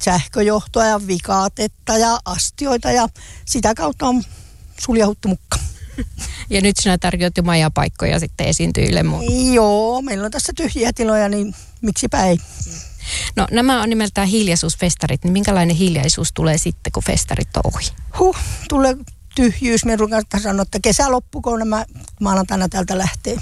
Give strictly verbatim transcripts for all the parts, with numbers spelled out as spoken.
sähköjohtoa ja vikaatetta ja astioita ja sitä kautta on suljahuttu mukka. Ja nyt sinä tarjoat jo majapaikkoja sitten esiintyjille muun. Joo, meillä on tässä tyhjiä tiloja, niin miksipä ei. No nämä on nimeltään hiljaisuusfestarit, niin minkälainen hiljaisuus tulee sitten, kun festarit on ohi? Huh, tulee tyhjyys. Me ruvetaan sanoa, että kesä loppu, kun nämä maanantaina täältä lähtee.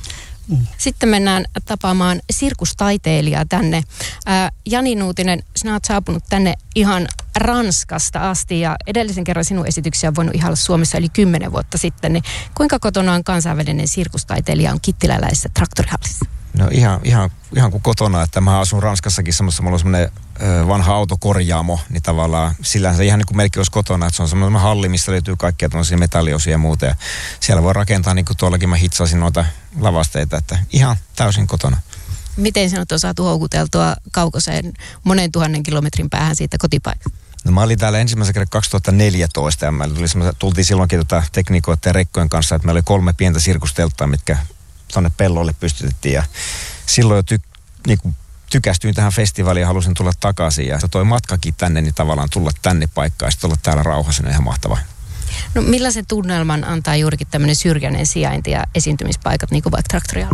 Sitten mennään tapaamaan sirkustaiteilijaa tänne. Ää, Jani Nuutinen, sinä olet saapunut tänne ihan Ranskasta asti ja edellisen kerran sinun esityksiä on voinut ihailla Suomessa yli kymmenen vuotta sitten. Niin kuinka kotonaan kansainvälinen sirkustaiteilija on kittiläläisessä traktorihallissa? No ihan, ihan, ihan kuin kotona, että mä asun Ranskassakin semmoisessa, mulla on semmoinen ö, vanha autokorjaamo, niin tavallaan sillä se ihan niin kuin melkein olisi kotona, että se on semmoinen halli, missä löytyy kaikkia tämmöisiä metalliosia ja muuta ja siellä voi rakentaa niin kuin tuollakin mä hitsasin noita lavasteita, että ihan täysin kotona. Miten sinut on saatu houkuteltua Kaukoseen monen tuhannen kilometrin päähän siitä kotipaikasta? No mä olin täällä ensimmäisen kerran kaksituhattaneljätoista ja meillä tuli tultiin silloinkin tota tekniikoiden ja rekkojen kanssa, että meillä oli kolme pientä sirkustelttaa, mitkä tuonne pellolle pystytettiin ja silloin jo ty, niinku, tykästyin tähän festivaliin ja halusin tulla takaisin ja toi matkakin tänne, niin tavallaan tulla tänne paikkaan ja sitten olla täällä rauhassa, niin ihan mahtavaa. No millaisen tunnelman antaa juurikin tämmöinen syrjäinen sijainti ja esiintymispaikat, niin kuin vaikka traktorihalla?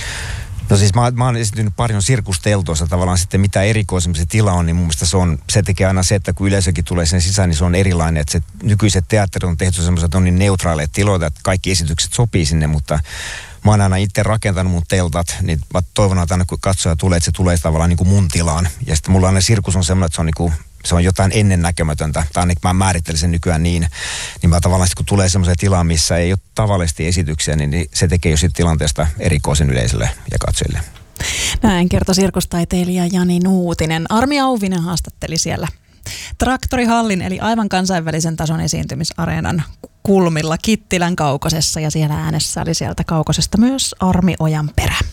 No siis mä, mä oon esiintynyt paljon sirkusteltoissa tavallaan sitten mitä erikoisempi se tila on, niin mun mielestä se on, se tekee aina se, että kun yleisökin tulee sen sisään, niin se on erilainen, että se nykyiset teatterit on tehty semmoiset, että on niin neutraaleja tiloja, että kaikki esitykset sopii sinne, mutta mä oon aina itse rakentanut mun teltat, niin mä toivon, että aina kun katsoja tulee, että se tulee tavallaan niin kuin mun tilaan. Ja sitten mulla aina sirkus on semmoinen, että se on, niin kuin, se on jotain ennennäkemätöntä. Tai ainakin mä määrittelen sen nykyään niin. Niin mä tavallaan sitten kun tulee semmoiseen tilaan, missä ei ole tavallisesti esityksiä, niin, niin se tekee jo sitten tilanteesta erikoisen yleisölle ja katsojille. Näin kertoi sirkustaiteilija Jani Nuutinen. Armi Auvinen haastatteli siellä Traktorihallin eli aivan kansainvälisen tason esiintymisareenan kulmilla Kittilän Kaukosessa ja siellä äänessä oli sieltä Kaukosesta myös Armi Ojanperä.